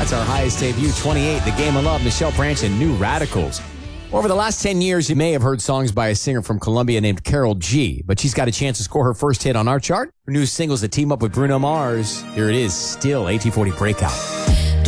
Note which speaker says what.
Speaker 1: That's our highest debut, 28, The Game of Love, Michelle Branch and New Radicals. Over the last 10 years, you may have heard songs by a singer from Colombia named Karol G, but she's got a chance to score her first hit on our chart. Her new singles that team up with Bruno Mars. Here it is, Still, AT40 Breakout.